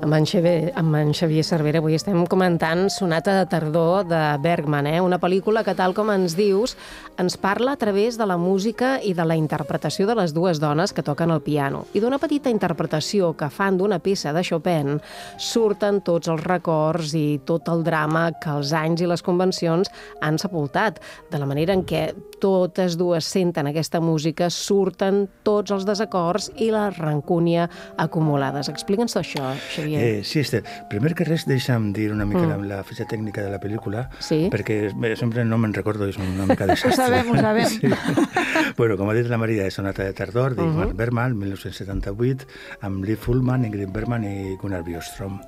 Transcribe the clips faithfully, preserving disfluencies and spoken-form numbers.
Amb en, Xavier, amb en Xavier Cervera avui estem comentant Sonata de tardor de Bergman, eh? Una pel·lícula que, tal com ens dius, ens parla a través de la música i de la interpretació de les dues dones que toquen el piano. I d'una petita interpretació que fan d'una peça de Chopin surten tots els records i tot el drama que els anys i les convencions han sepultat. De la manera en què totes dues senten aquesta música, surten tots els desacords i la rancúnia acumulades. Explica'ns tot això, Xavier. Eh, sí, Esther. Primer que res, deixa'm dir una mica mm. la, la fitxa tècnica de la pel·lícula, sí? perquè bé, sempre no me'n recordo, és una mica desastre. Ho sabem, ho sabem. Sí. Bueno, com ha dit la Maria, és Sonata de tardor, d'Ingmar uh -huh. Bergman, mil nou-cents setanta-vuit, amb Lee Fullman, Ingrid Bergman i Gunnar Bjorkström.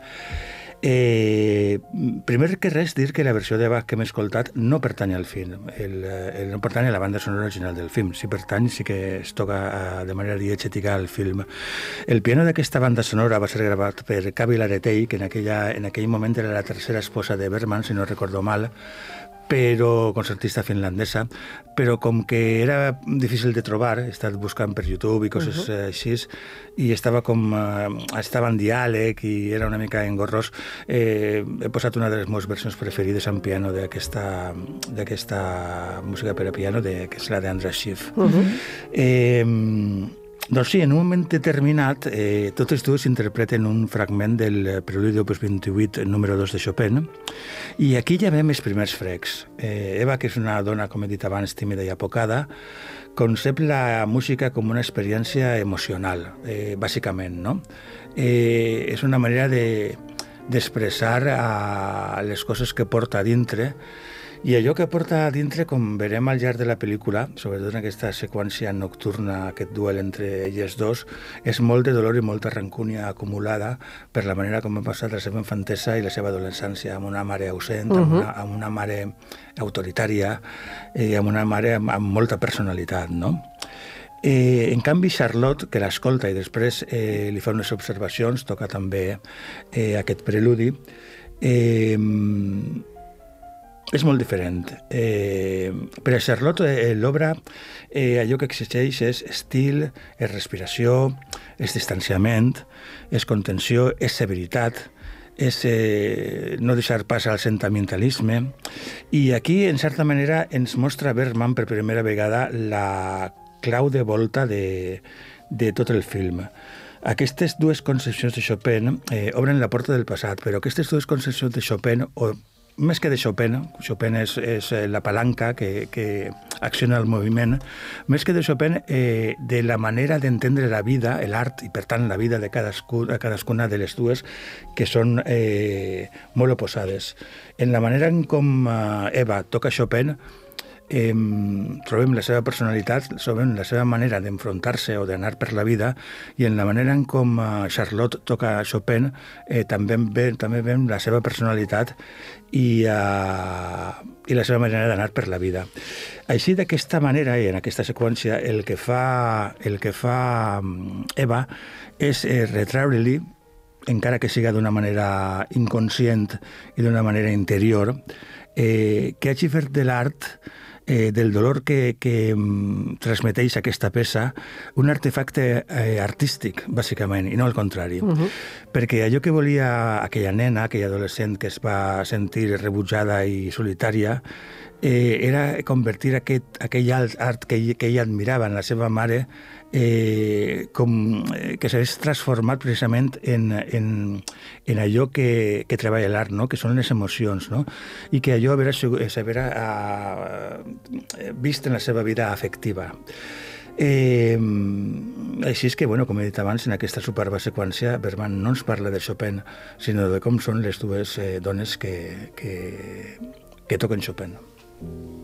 Eh, primer que res, dir que la versió de Bach que hem escoltat no pertany al film, el, el, no pertany a la banda sonora original del film. Si pertany, sí que es toca de manera diegètica al film. El piano d'aquesta banda sonora va ser gravat per Kaveh Laretei, que en, aquella, en aquell moment era la tercera esposa de Bergman, si no recordo mal, però concertista finlandesa, però com que era difícil de trobar, he estat buscant per YouTube i coses uh -huh. així, i estava com eh, estava en diàleg i era una mica engorrós, eh, he posat una de les meves versions preferides en piano d'aquesta d'aquesta música per a piano, de, que és la d'András Schiff. Uh -huh. eh, Doncs sí, en un moment determinat, eh, totes dues interpreten un fragment del Preludi opus vint-i-vuit, número dos de Chopin, i aquí ja veiem els primers frecs. Eh, Eva, que és una dona, com he dit abans, tímida i apocada, concep la música com una experiència emocional, eh, bàsicament, no? Eh, és una manera de, d'expressar a les coses que porta a dintre, i allò que porta a dintre, com verem al llarg de la pel·lícula, sobretot en aquesta seqüència nocturna, aquest duel entre elles dos, és molt de dolor i molta rancúnia acumulada per la manera com ha passat la seva infantesa i la seva adolescència, amb una mare ausent, uh -huh. amb, una, amb una mare autoritària i amb una mare amb, amb molta personalitat, no? Eh, en canvi, Charlotte, que l'escolta i després eh, li fa unes observacions, toca també eh, aquest preludi, eh, és molt diferent. Eh, per a Charlotte, eh, l'obra, eh, allò que exigeix és estil, és respiració, és distanciament, és contenció, és severitat, és eh, no deixar pas al sentimentalisme. I aquí, en certa manera, ens mostra Bergman per primera vegada la clau de volta de, de tot el film. Aquestes dues concepcions de Chopin eh, obren la porta del passat, però aquestes dues concepcions de Chopin, o més que de Chopin, Chopin és, és la palanca que, que acciona el moviment, més que de Chopin, eh, de la manera d'entendre la vida, l'art, i per tant la vida de cadascú, de cadascuna de les dues, que són eh, molt oposades. En la manera en com eh, Eva toca Chopin, Eh, trobem la seva personalitat, trobem la seva manera d'enfrontar-se o d'anar per la vida, i en la manera en com uh, Charlotte toca Chopin eh, també, ve, també veiem la seva personalitat i, uh, i la seva manera d'anar per la vida. Així, d'aquesta manera, i en aquesta seqüència, el que fa, el que fa um, Eva és eh, retraure-li, encara que siga d'una manera inconscient i d'una manera interior, eh, que hagi fet de l'art, Eh, del dolor que, que mm, transmeteix aquesta peça, un artefacte eh, artístic, bàsicament, i no al contrari. Uh -huh. Perquè allò que volia aquella nena, aquella adolescent que es va sentir rebutjada i solitària, eh, era convertir aquest, aquell art que ell, que ella admirava en la seva mare, eh, com, eh, que s'hagués transformat precisament en, en, en allò que, que treballa l'art, no? Que són les emocions, no? I que allò s'haurà uh, vist en la seva vida afectiva. Eh, així és que, bueno, com he dit abans, en aquesta superba seqüència, Bergman no ens parla de Chopin, sinó de com són les dues eh, dones que, que, que toquen Chopin.